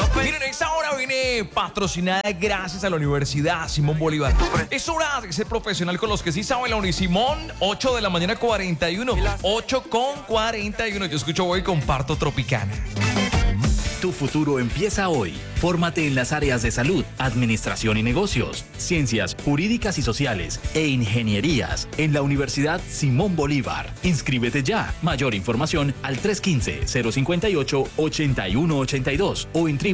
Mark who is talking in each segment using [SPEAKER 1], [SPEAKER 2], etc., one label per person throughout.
[SPEAKER 1] Miren, esta hora viene patrocinada gracias a la Universidad Simón Bolívar. Es hora de ser profesional con los que sí saben. La Unisimón, 8 de la mañana 41. 8:41. Yo escucho hoy, comparto Tropicana.
[SPEAKER 2] Tu futuro empieza hoy. Fórmate en las áreas de salud, administración y negocios, ciencias jurídicas y sociales e ingenierías en la Universidad Simón Bolívar. Inscríbete ya. Mayor información al 315-058-8182 o en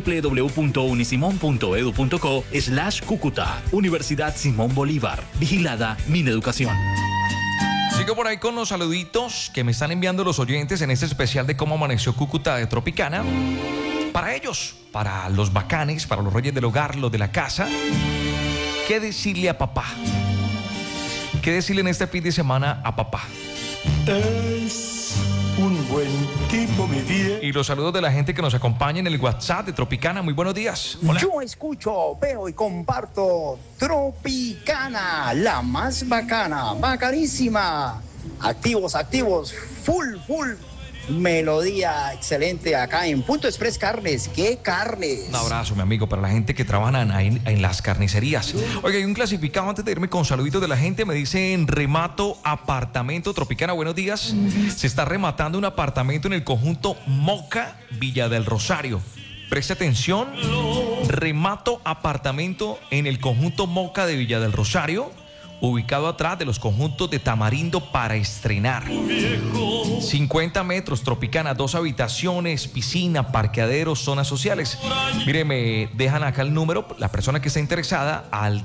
[SPEAKER 2] www.unisimon.edu.co/Cúcuta. Universidad Simón Bolívar. Vigilada Mineducación.
[SPEAKER 1] Sigo por ahí con los saluditos que me están enviando los oyentes en este especial de cómo amaneció Cúcuta de Tropicana. Para ellos, para los bacanes, para los reyes del hogar, los de la casa, ¿qué decirle a papá? ¿Qué decirle en este fin de semana a papá?
[SPEAKER 3] Es un buen tipo, mi vida.
[SPEAKER 1] Y los saludos de la gente que nos acompaña en el WhatsApp de Tropicana. Muy buenos días. Hola.
[SPEAKER 4] Yo escucho, veo y comparto Tropicana, la más bacana, bacanísima. Activos, full. Melodía excelente acá en Punto Express Carnes. ¿Qué carnes?
[SPEAKER 1] Un abrazo, mi amigo, para la gente que trabaja en las carnicerías. Oiga, hay un clasificado antes de irme con saluditos de la gente. Me dicen remato apartamento Tropicana. Buenos días. Se está rematando un apartamento en el conjunto Moca, Villa del Rosario. Preste atención. Remato apartamento en el conjunto Moca de Villa del Rosario, ubicado atrás de los conjuntos de Tamarindo para estrenar. 50 metros, Tropicana, 2 habitaciones, piscina, parqueaderos, zonas sociales. Mire, me dejan acá el número, la persona que está interesada, al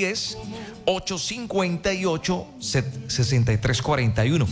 [SPEAKER 1] 310-858-6341.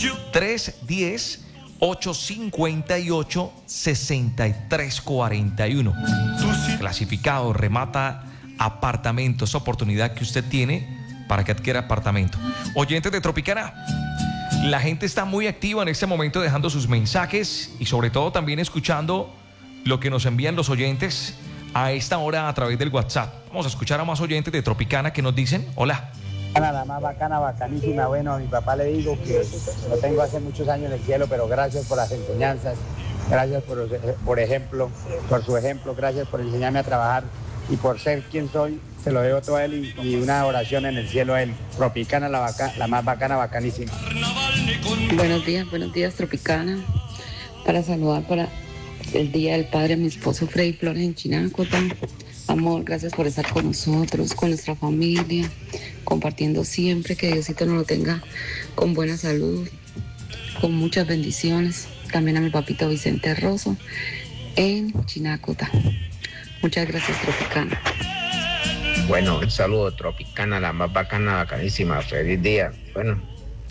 [SPEAKER 1] 310-858-6341. Clasificado, remata apartamentos, oportunidad que usted tiene para que adquiera apartamento. Oyentes de Tropicana, la gente está muy activa en este momento dejando sus mensajes y sobre todo también escuchando lo que nos envían los oyentes a esta hora a través del WhatsApp. Vamos a escuchar a más oyentes de Tropicana que nos dicen, hola.
[SPEAKER 5] La más bacana, bacanísima. Bueno, a mi papá le digo que lo tengo hace muchos años en el cielo, pero gracias por las enseñanzas, gracias por su ejemplo, gracias por enseñarme a trabajar y por ser quien soy. Se lo debo todo a él y una oración en el cielo a él. Tropicana, la más bacana, bacanísima.
[SPEAKER 6] Buenos días, Tropicana. Para saludar para el Día del Padre a mi esposo Freddy Flores en Chinácota. Amor, gracias por estar con nosotros, con nuestra familia, compartiendo siempre. Que Diosito nos lo tenga con buena salud, con muchas bendiciones. También a mi papito Vicente Rosso en Chinácota. Muchas gracias, Tropicana.
[SPEAKER 7] Bueno, un saludo, Tropicana, la más bacana, bacanísima. Feliz día. Bueno,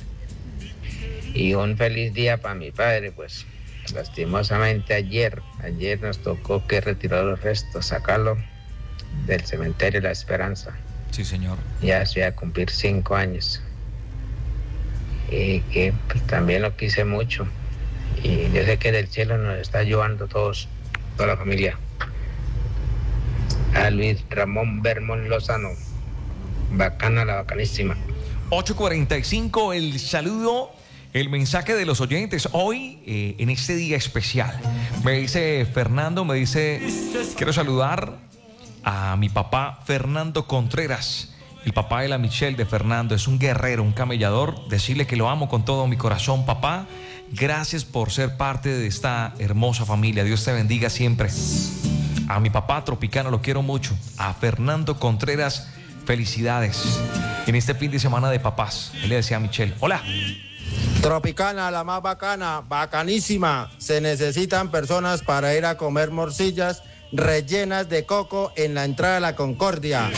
[SPEAKER 7] y un feliz día para mi padre, pues lastimosamente ayer nos tocó que retirar los restos, sacarlo del cementerio La Esperanza.
[SPEAKER 1] Sí, señor. Ya
[SPEAKER 7] se iba a cumplir 5 años. Y que pues, también lo quise mucho. Y yo sé que del cielo nos está ayudando todos, toda la familia. A Luis Ramón Bermón Lozano, bacana, la bacanísima.
[SPEAKER 1] 8:45, el saludo, el mensaje de los oyentes hoy en este día especial. Me dice Fernando, quiero saludar a mi papá Fernando Contreras, el papá de la Michelle de Fernando. Es un guerrero, un camellador. Decirle que lo amo con todo mi corazón, papá. Gracias por ser parte de esta hermosa familia. Dios te bendiga siempre. A mi papá Tropicano lo quiero mucho. A Fernando Contreras, felicidades en este fin de semana de papás. Él le decía a Michelle, hola.
[SPEAKER 8] Tropicana, la más bacana, bacanísima. Se necesitan personas para ir a comer morcillas rellenas de coco en la entrada de la Concordia.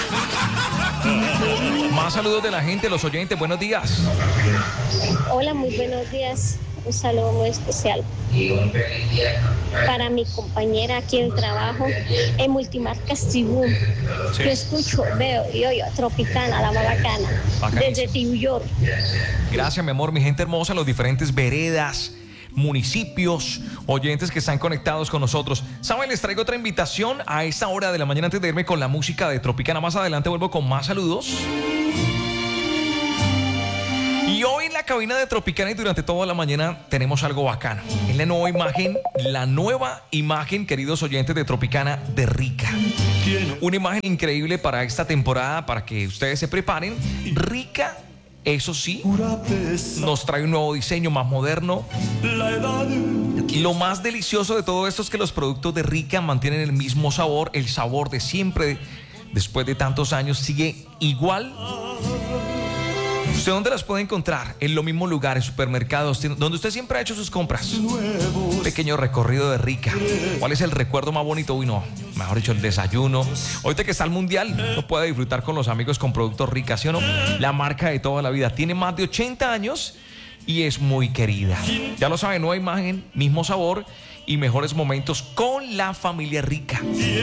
[SPEAKER 1] Más saludos de la gente, los oyentes, buenos días.
[SPEAKER 9] Hola, muy buenos días. Un saludo muy especial para mi compañera aquí en trabajo en Multimarcas Tibú. Sí. Yo escucho, veo y oigo Tropicana, la más bacana, desde New York.
[SPEAKER 1] Gracias, mi amor, mi gente hermosa, los diferentes veredas, municipios, oyentes que están conectados con nosotros. ¿Saben? Les traigo otra invitación a esta hora de la mañana antes de irme con la música de Tropicana. Más adelante vuelvo con más saludos. Y hoy la cabina de Tropicana y durante toda la mañana tenemos algo bacano. Es la nueva imagen, queridos oyentes de Tropicana, de Rica. Una imagen increíble para esta temporada, para que ustedes se preparen. Rica, eso sí, nos trae un nuevo diseño más moderno. Lo más delicioso de todo esto es que los productos de Rica mantienen el mismo sabor, el sabor de siempre. Después de tantos años sigue igual. ¿Usted dónde las puede encontrar? En los mismos lugares, supermercados, donde usted siempre ha hecho sus compras. Un pequeño recorrido de Rica. ¿Cuál es el recuerdo más bonito? Uy, no, mejor dicho, el desayuno. Ahorita que está el mundial, no puede disfrutar con los amigos con productos Rica, ¿sí o no? La marca de toda la vida. Tiene más de 80 años y es muy querida. Ya lo saben, nueva imagen, mismo sabor y mejores momentos con la familia Rica.